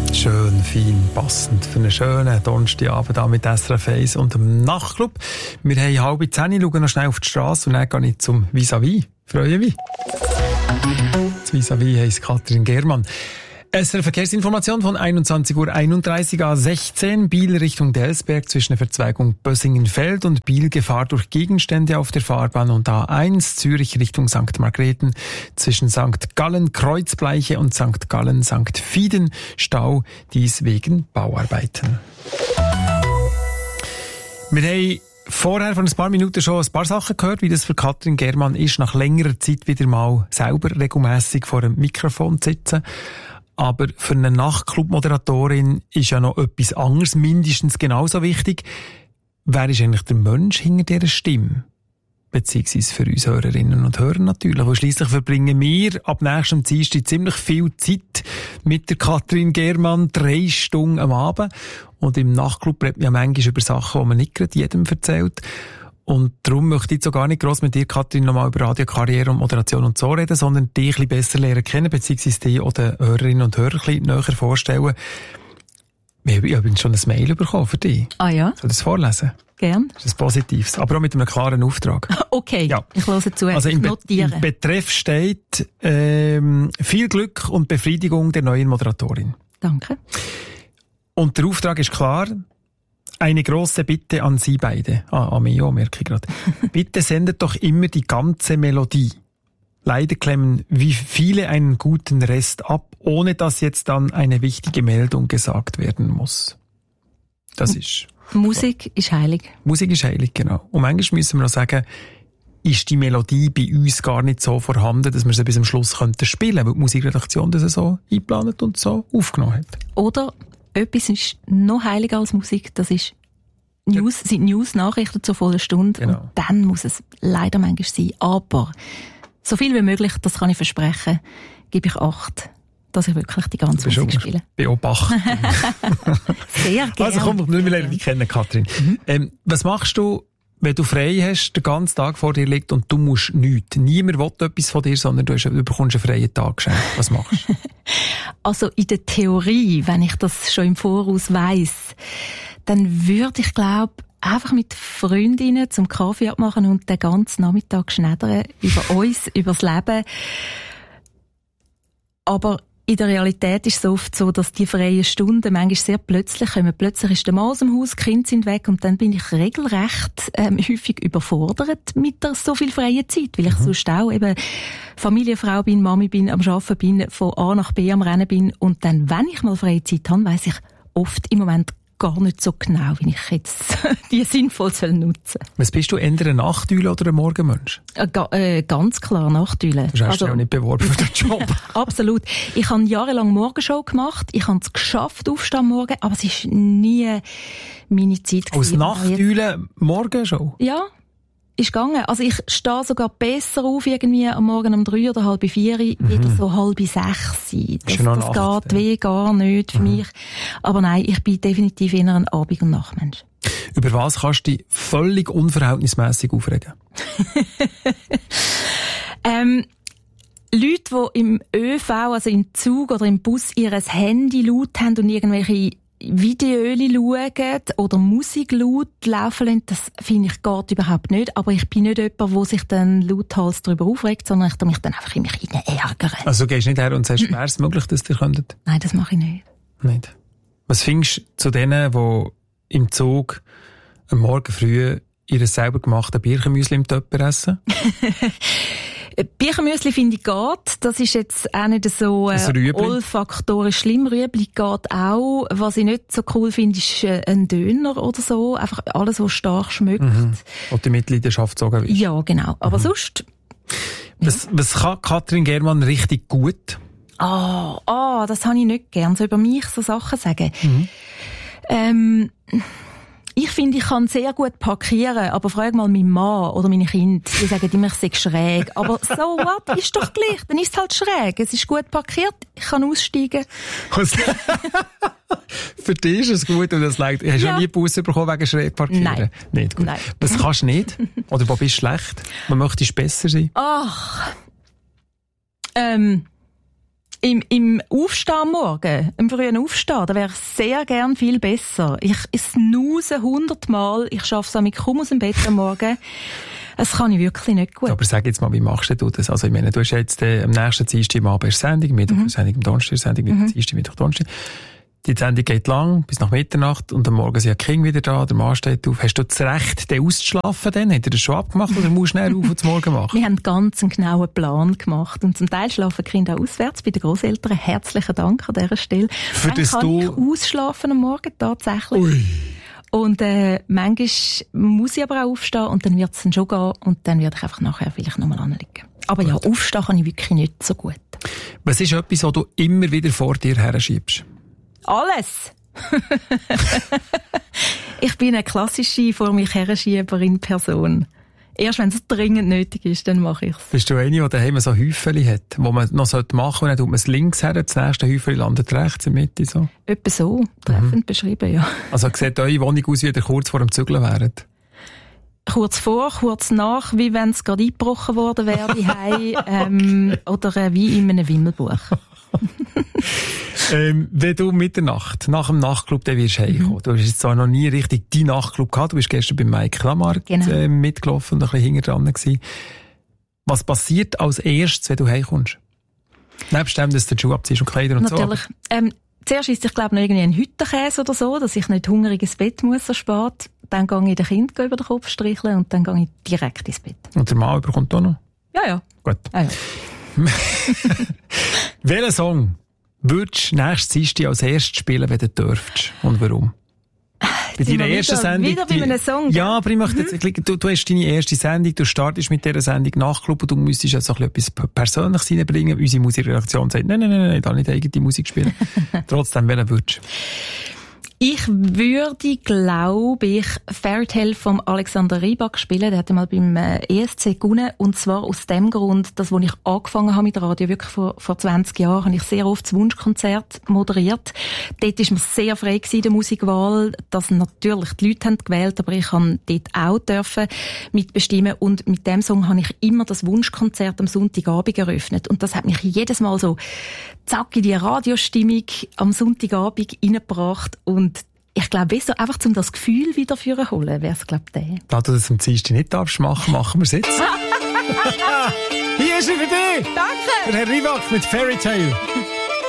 Schön, fein, passend für einen schönen Donnerstagabend hier mit SRF 1 und dem Nachtclub. Wir haben 9:30, schauen noch schnell auf die Straße und dann gehe ich zum Vis-à-vis. Freue mich. Das Vis-à-vis heisst Katrin Germann. SRF Verkehrsinformation von 21:31 A16, Biel Richtung Delsberg zwischen der Verzweigung Bössingenfeld und Biel Gefahr durch Gegenstände auf der Fahrbahn und A1 Zürich Richtung St. Margrethen zwischen St. Gallen Kreuzbleiche und St. Gallen St. Fieden Stau, dies wegen Bauarbeiten. Wir haben vorher von ein paar Minuten schon ein paar Sachen gehört, wie das für Katrin Germann ist, nach längerer Zeit wieder mal selber regelmässig vor dem Mikrofon zu sitzen. Aber für eine Nachtclub-Moderatorin ist ja noch etwas anderes mindestens genauso wichtig. Wer ist eigentlich der Mensch hinter dieser Stimme? Beziehungsweise für uns Hörerinnen und Hörer natürlich. Weil schliesslich verbringen wir ab nächstem Dienstag ziemlich viel Zeit mit der Katrin Germann, 3 Stunden am Abend. Und im Nachtclub redet man ja manchmal über Sachen, die man nicht gerade jedem erzählt. Und darum möchte ich jetzt auch gar nicht gross mit dir, Katrin, nochmal über Radiokarriere und Moderation und so reden, sondern dich ein bisschen besser lernen kennen, beziehungsweise dich oder den Hörerinnen und Hörern ein bisschen näher vorstellen. Ich habe übrigens schon ein Mail bekommen für dich. Ah ja? Soll ich das vorlesen? Gern. Das ist ein Positives, aber auch mit einem klaren Auftrag. Okay, ja. Ich höre zu. Also im Betreff steht viel Glück und Befriedigung der neuen Moderatorin. Danke. Und der Auftrag ist klar. Eine grosse Bitte an Sie beide. An mich auch, merke ich gerade. Bitte sendet doch immer die ganze Melodie. Leider klemmen wie viele einen guten Rest ab, ohne dass jetzt dann eine wichtige Meldung gesagt werden muss. Das ist... Musik ist heilig. Musik ist heilig, genau. Und manchmal müssen wir auch sagen, ist die Melodie bei uns gar nicht so vorhanden, dass wir sie bis zum Schluss spielen könnten, weil die Musikredaktion das so eingeplant und so aufgenommen hat. Oder etwas ist noch heiliger als Musik, das ist News, sind News-Nachrichten zur vollen Stunde. Genau. Und dann muss es leider manchmal sein. Aber so viel wie möglich, das kann ich versprechen, gebe ich Acht, dass ich wirklich die ganze Musik spiele. Beobachten. Sehr gerne. Also komm, wir lernen dich kennen, Katrin. Was machst du, wenn du frei hast, den ganzen Tag vor dir liegt und du musst nichts? Niemand will etwas von dir, sondern du bekommst einen freien Tag geschenkt. Was machst du? Also in der Theorie, wenn ich das schon im Voraus weiss, dann würde ich, glaube einfach mit Freundinnen zum Kaffee abmachen und den ganzen Nachmittag schneidern über uns, über das Leben. Aber in der Realität ist es oft so, dass die freien Stunden manchmal sehr plötzlich kommen. Plötzlich ist der Mann aus dem Haus, die Kinder sind weg und dann bin ich regelrecht häufig überfordert mit der so viel freien Zeit, weil ich sonst auch eben Familienfrau bin, Mami bin, am Arbeiten bin, von A nach B am Rennen bin und dann, wenn ich mal freie Zeit habe, weiss ich oft im Moment gar nicht so genau, wie ich jetzt die sinnvoll nutzen soll. Was bist du, eher ein Nachtüle oder ein Morgenmensch? Ganz klar Nachtüle. Du hast dich auch nicht beworben für den Job. Absolut. Ich habe jahrelang Morgenshow gemacht. Ich habe es geschafft, aufstehen am Morgen, aber es ist nie meine Zeit gewesen. Als Nachtüle Morgenshow? Ja. Ist gegangen. Also ich stehe sogar besser auf, irgendwie am Morgen um 3 oder 5:30, wieder so 5:30. Das geht weh gar nicht für mich. Aber nein, ich bin definitiv eher ein Abend- und Nachtmensch. Über was kannst du dich völlig unverhältnismäßig aufregen? Leute, die im ÖV, also im Zug oder im Bus, ihr Handy laut haben und irgendwelche Videos schauen oder Musik laut laufen lassen, das finde ich geht überhaupt nicht. Aber ich bin nicht jemand, der sich dann lauthals darüber aufregt, sondern ich mich dann einfach in mich ärgern. Also gehst du nicht her und sagst, wäre es möglich, dass ihr könntet? Nein, das mache ich nicht. Nicht. Was findest du zu denen, die im Zug am Morgen früh ihr selber gemachten Birchenmüsli im Töpper essen? Birchenmüsli finde ich geht. Das ist jetzt auch nicht so olfaktorisch schlimm. Rüebli geht auch. Was ich nicht so cool finde, ist ein Döner oder so. Einfach alles, was stark schmeckt. Und die Mitleidenschaft sogar ist. Ja, genau. Aber sonst... Was kann Katrin Germann richtig gut? Das habe ich nicht gern. So über mich so Sachen sagen. Ich finde, ich kann sehr gut parkieren, aber frag mal meinen Mann oder meine Kinder, die sagen immer, ich sei schräg. Aber so what? Ist doch gleich, dann ist es halt schräg. Es ist gut parkiert, ich kann aussteigen. Für dich ist es gut und es leicht. Hast du noch nie Busse bekommen wegen schräg parkieren? Nein. Nicht gut. Nein. Was kannst du nicht? Oder wo bist du schlecht? Man möchte besser sein? Im Aufstehen am Morgen, im frühen Aufstehen, da wäre ich sehr gern viel besser. Ich snooze 100-mal, ich schaffe es kaum aus dem Bett am Morgen. Das kann ich wirklich nicht gut. Aber sag jetzt mal, wie machst du das? Also ich meine, du hast jetzt am nächsten Dienstag am Abend Sendung, Mittwoch Sendung, am Donnerstag Sendung, Dienstag, Mittwoch, Donnerstag. Die Sendung geht lang, bis nach Mitternacht, und am Morgen sind die Kinder wieder da, der Mann steht auf. Hast du das Recht, den auszuschlafen dann? Hat er das schon abgemacht oder musst du schnell auf und zum Morgen machen? Wir haben einen ganz genauen Plan gemacht und zum Teil schlafen die Kinder auch auswärts bei den Grosseltern. Herzlichen Dank an dieser Stelle. Für das kann ich ausschlafen am Morgen, tatsächlich. Ui. Und manchmal muss ich aber auch aufstehen und dann wird es dann schon gehen und dann werde ich einfach nachher vielleicht nochmal anliegen. Aber ja, aufstehen kann ich wirklich nicht so gut. Was ist etwas, was du immer wieder vor dir herschiebst? Alles! Ich bin eine klassische vor mich herschieberin Person. Erst wenn es dringend nötig ist, dann mache ich es. Bist du eine, die daheim so Häufchen hat, wo man noch machen sollte, und dann tut man es links her, das nächste Häufchen landet rechts in der Mitte? So? Etwa so, treffend beschrieben, ja. Also sieht eure Wohnung aus, wie ihr kurz vor dem Zügeln wäret? Kurz vor, kurz nach, wie wenn es gerade eingebrochen worden wäre, oder wie in einem Wimmelbuch. Wenn du Mitternacht nach dem Nachtclub dann wirst heimkommen, du hast jetzt zwar noch nie richtig deinen Nachtclub gehabt, du bist gestern bei Mike Klamart mitgelaufen und ein bisschen hinter dran gewesen. Was passiert als erstes, wenn du heimkommst? Nebst dem, dass du die Schuhe abziehst und Kleider und natürlich. So. Zuerst isst ich glaube noch irgendwie einen Hüttenkäse oder so, dass ich nicht hungrig ins Bett muss so spät. Dann gehe ich den Kind über den Kopf streicheln und dann gehe ich direkt ins Bett. Und der Mann bekommt auch noch? Ja. Gut. Ja. Welchen Song würdest du nächstes Dienstag als erstes spielen, wenn du dürftest? Und warum? Bei deiner ersten Sendung. Wieder bei einem Song? Ja, aber ich möchte jetzt, du hast deine erste Sendung, du startest mit dieser Sendung Nachtclub und du müsstest jetzt auch etwas Persönliches reinbringen. Unsere Musikredaktion sagt, nein, da nicht eigene Musik spielen. Trotzdem, welchen würdest du? Ich würde, glaube ich, Fairytale vom Alexander Rybak spielen. Der hat mal beim ESC gewonnen. Und zwar aus dem Grund, dass, als ich angefangen habe mit Radio, wirklich vor 20 Jahren, habe ich sehr oft das Wunschkonzert moderiert. Dort war man sehr frei in der Musikwahl, dass natürlich die Leute haben gewählt, aber ich habe dort auch dürfen mitbestimmen. Und mit dem Song habe ich immer das Wunschkonzert am Sonntagabend eröffnet. Und das hat mich jedes Mal so zack in die Radiostimmung am Sonntagabend reingebracht. Und ich glaube, besser einfach, um das Gefühl wieder zu holen, wäre es, glaube ich, der. Da du das am Dienstag nicht machen wir es jetzt. Hier ist er für dich! Danke! Der Herr Rybak mit Fairytale.